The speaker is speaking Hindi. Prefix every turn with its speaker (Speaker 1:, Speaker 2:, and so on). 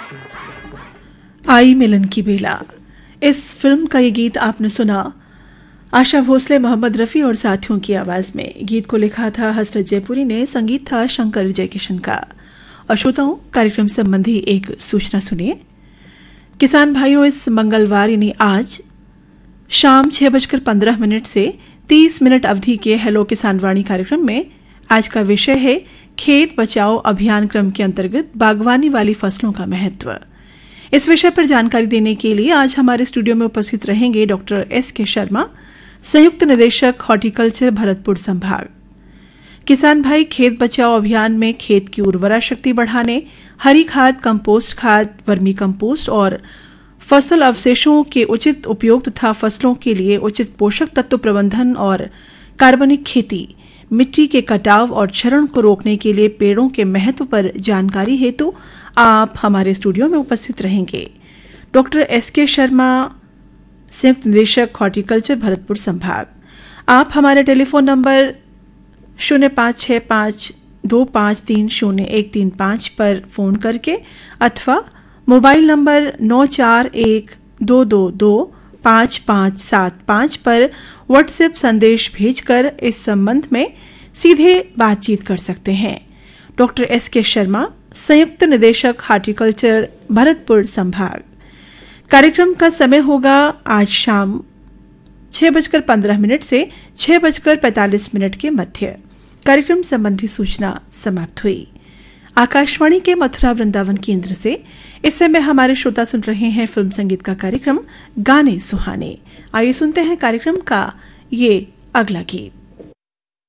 Speaker 1: आई मिलन की बेला, इस फिल्म का ये गीत आपने सुना आशा भोसले, मोहम्मद रफ़ी और साथियों की आवाज़ में। गीत को लिखा था हसरत जयपुरी ने, संगीत था शंकर जयकिशन का। और श्रोताओं, कार्यक्रम संबंधी एक सूचना सुनिए। किसान भाइयों, इस मंगलवार यानी आज शाम 6:15 से 30 मिनट अवधि के हेलो किसान वाणी कार्यक्रम में आज का विषय है खेत बचाओ अभियान क्रम के अंतर्गत बागवानी वाली फसलों का महत्व। इस विषय पर जानकारी देने के लिए आज हमारे स्टूडियो में उपस्थित रहेंगे डॉक्टर एस.के. शर्मा, संयुक्त निदेशक हॉर्टिकल्चर, भरतपुर संभाग। किसान भाई खेत बचाओ अभियान में खेत की उर्वरा शक्ति बढ़ाने, हरी खाद, कंपोस्ट खाद, वर्मी कंपोस्ट और फसल अवशेषों के उचित उपयोग तथा फसलों के लिए उचित पोषक तत्व प्रबंधन और कार्बनिक खेती, मिट्टी के कटाव और क्षरण को रोकने के लिए पेड़ों के महत्व पर जानकारी हेतु आप हमारे स्टूडियो में उपस्थित रहेंगे। Doctor S K. शर्मा, संयुक्त निदेशक हॉर्टिकल्चर, भरतपुर संभाग। आप हमारे टेलीफोन नंबर 056525300135 पर फोन करके अथवा मोबाइल नंबर 9412225575 पर व्हाट्सएप संदेश भेजकर इस संबंध में सीधे बातचीत कर सकते हैं। Doctor S K. शर्मा, संयुक्त निदेशक हॉर्टिकल्चर, भरतपुर संभाग। कार्यक्रम का समय होगा आज शाम 6:15 से 6:45 के मध्य। कार्यक्रम संबंधी सूचना समाप्त हुई। आकाशवाणी के मथुरा वृंदावन केंद्र से इस समय हमारे श्रोता सुन रहे हैं फिल्म संगीत का कार्यक्रम गाने सुहाने। आइए सुनते हैं कार्यक्रम का ये अगला गीत।